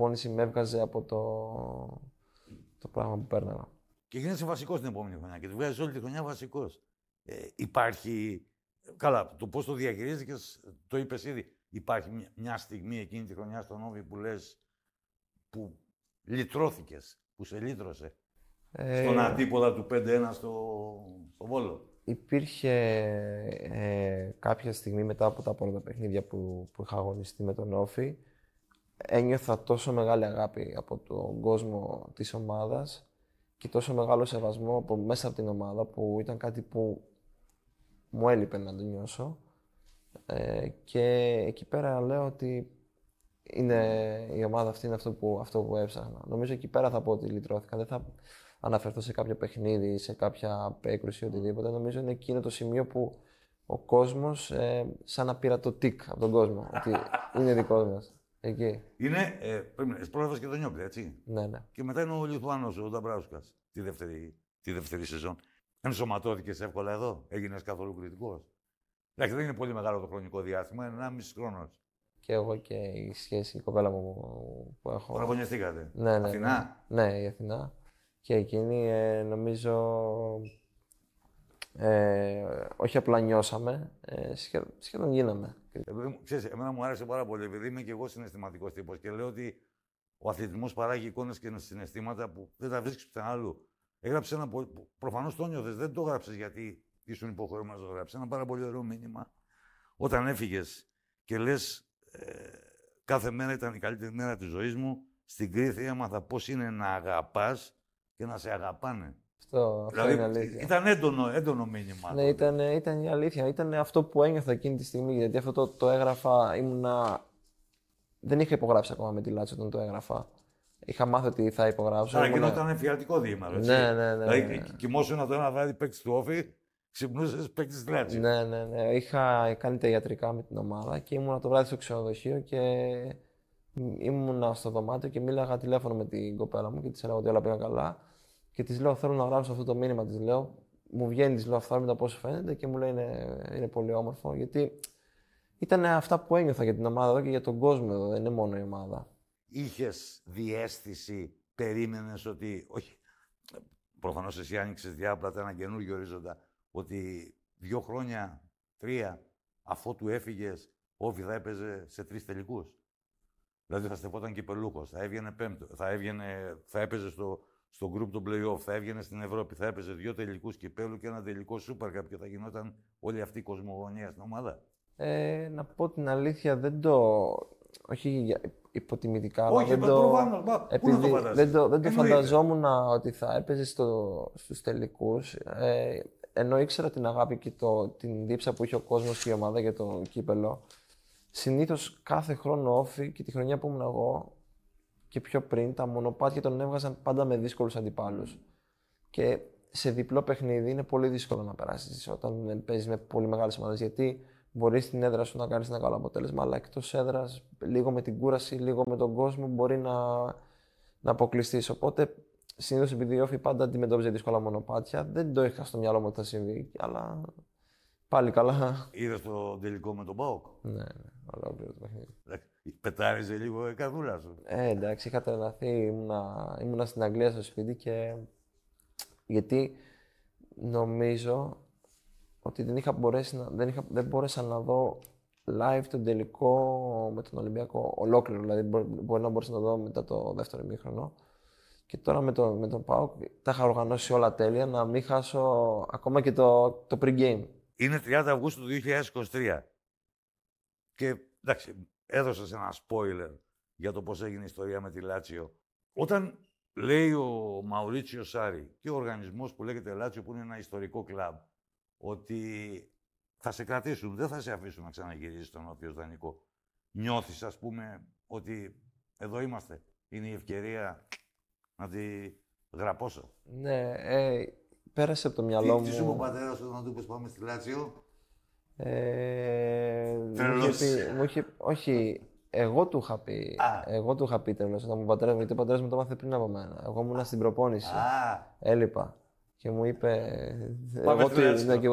προπόνηση με έβγαζε από το πράγμα που παίρναγα. Και γίνεσαι βασικός την επόμενη χρονιά και τη βγάζεις όλη τη χρονιά βασικός. Υπάρχει. Καλά, το πώς το διαχειρίζεσαι, το είπες ήδη. Υπάρχει μια στιγμή εκείνη τη χρονιά στον Όφη που λες που λυτρώθηκες, που σε λύτρωσε. Στον αντίποδα του 5-1 στο Βόλο. Υπήρχε κάποια στιγμή μετά από τα πρώτα παιχνίδια που είχα αγωνιστεί με τον Όφη, ένιωθα τόσο μεγάλη αγάπη από τον κόσμο της ομάδας και τόσο μεγάλο σεβασμό μέσα από την ομάδα που ήταν κάτι που μου έλειπε να το νιώσω. Και εκεί πέρα λέω ότι η ομάδα αυτή είναι αυτό που έψαχνα. Νομίζω εκεί πέρα θα πω ότι λυτρώθηκα. Δεν θα αναφερθώ σε κάποιο παιχνίδι, σε κάποια απέκρουση ή οτιδήποτε. Νομίζω είναι εκείνο το σημείο που ο κόσμος σαν να πήρα το τικ από τον κόσμο. Ότι είναι δικός μας. Εκεί. Είναι, πρόλαβες και τον Νιόπλη, έτσι. Ναι. Και μετά είναι ο Λιθουάνος, ο Νταμπράουσκας, τη δεύτερη σεζόν. Ενσωματώθηκες εύκολα εδώ, έγινες καθόλου κριτικός. Εντάξει, δεν είναι πολύ μεγάλο το χρονικό διάστημα, είναι 1,5 χρόνος. Και εγώ και η σχέση, η κοπέλα μου που έχω. Παραγωνιστήκατε. Ναι. Αθηνά. Ναι, η Αθηνά. Και εκείνη νομίζω. Όχι απλά νιώσαμε, σχεδόν γίναμε. Ξέρεις, εμένα μου άρεσε πάρα πολύ, επειδή είμαι και εγώ συναισθηματικός τύπος και λέω ότι ο αθλητισμός παράγει εικόνες και συναισθήματα που δεν τα βρίσκεις πουθενά άλλου. Έγραψε ένα πολύ. Προφανώς το νιώθες, δεν το έγραψες γιατί ήσουν υποχρεωμένος να το γράψεις. Ένα πάρα πολύ ωραίο μήνυμα. Όταν έφυγες και λες, κάθε μέρα ήταν η καλύτερη μέρα της ζωής μου, στην Κρήτη έμαθα πώς είναι να αγαπάς και να σε αγαπάνε. Αυτό δηλαδή, είναι αλήθεια. Ήταν έντονο μήνυμα. Ναι, ήταν η αλήθεια. Ήταν αυτό που ένιωθα εκείνη τη στιγμή. Γιατί αυτό το έγραφα, δεν είχα υπογράψει ακόμα με τη Λάτσιο όταν το έγραφα. Είχα μάθει ότι θα υπογράψω. Άρα γινόταν εφιαλτικό διήμαρο. Ναι. Δηλαδή, κοιμόσουν το ένα βράδυ παίκτης του Όφη, ξυπνούσες παίκτης της Λάτσιο. Ναι. Είχα κάνει τα ιατρικά με την ομάδα και ήμουνα το βράδυ στο ξενοδοχείο και ήμουνα στο δωμάτιο και μίλαγα τηλέφωνο με την κοπέλα μου και της έλεγα ότι όλα πήγαν καλά. Και της λέω: θέλω να γράψω αυτό το μήνυμα. Της λέω: μου βγαίνει, της λέω αυθόρμητα πώς φαίνεται και μου λέει: είναι πολύ όμορφο. Γιατί ήταν αυτά που ένιωθα για την ομάδα εδώ και για τον κόσμο εδώ, δεν είναι μόνο η ομάδα. Είχες διαίσθηση, περίμενες ότι. Όχι. Προφανώς εσύ άνοιξες διάπλατα ένα καινούργιο ορίζοντα. Ότι 2 χρόνια, 3, αφότου έφυγες, Όφη θα έπαιζε σε 3 τελικούς. Δηλαδή θα στεφόταν κυπελούχος, θα έβγαινε πέμπτο, θα έπαιζε στο group των play-off, θα έβγαινε στην Ευρώπη, θα έπαιζε 2 τελικούς κυπέλου και ένα τελικό Super Cup και θα γινόταν όλη αυτή η κοσμογονία στην ομάδα. Να πω την αλήθεια, όχι υποτιμητικά, όχι, αλλά δεν το φανταζόμουν ότι θα έπαιζε στους τελικούς. Ενώ ήξερα την αγάπη και την δίψα που είχε ο κόσμος και η ομάδα για το κύπελο. Συνήθως κάθε χρόνο Όφη και τη χρονιά που ήμουν εγώ και πιο πριν, τα μονοπάτια τον έβγαζαν πάντα με δύσκολους αντιπάλους. Και σε διπλό παιχνίδι είναι πολύ δύσκολο να περάσεις όταν παίζεις με πολύ μεγάλες ομάδες. Γιατί μπορείς στην έδρα σου να κάνεις ένα καλό αποτέλεσμα, αλλά εκτός έδρας, λίγο με την κούραση, λίγο με τον κόσμο, μπορεί να αποκλειστείς. Οπότε συνήθως επειδή η Όφη πάντα αντιμετώπιζε δύσκολα μονοπάτια, δεν το είχα στο μυαλό μου ότι θα συμβεί, αλλά πάλι καλά. Είδες το τελικό με τον ΠΑΟΚ. Ναι, ολόκληρο το παιχνίδι. Πετάριζε λίγο η καρδούλα σου. Εντάξει, είχα τρελαθεί. Ήμουνα στην Αγγλία στο σπίτι και. Γιατί νομίζω ότι δεν μπόρεσα να δω live τον τελικό με τον Ολυμπιακό ολόκληρο. Δηλαδή, μπορεί να μπορούσα να το δω μετά το δεύτερο ημίχρονο. Και τώρα με τον ΠΑΟΚ τα είχα οργανώσει όλα τέλεια να μην χάσω ακόμα και το pre-game. Είναι 30 Αυγούστου του 2023. Και εντάξει, έδωσες ένα spoiler για το πώς έγινε η ιστορία με τη Λάτσιο. Όταν λέει ο Μαουρίτσιο Σάρι και ο οργανισμός που λέγεται Λάτσιο, που είναι ένα ιστορικό κλαμπ, ότι θα σε κρατήσουν, δεν θα σε αφήσουν να ξαναγυρίσεις στον Όφη ως δανεικό. Νιώθεις, ας πούμε, ότι εδώ είμαστε. Είναι η ευκαιρία να τη γραπώσω. Ναι, πέρασε από το μυαλό μου. Τι σου είπε ο πατέρας σου όταν του είπες πάμε στη Λάτσιο? Όχι, εγώ του είχα πει. Εγώ του είχα πει τέλος, όταν μου πατέρα, γιατί ο πατέρας μου το μάθε πριν από μένα. Εγώ ήμουν στην προπόνηση. Έλειπα. Και μου είπε. Πάμε στη Λάτσιο.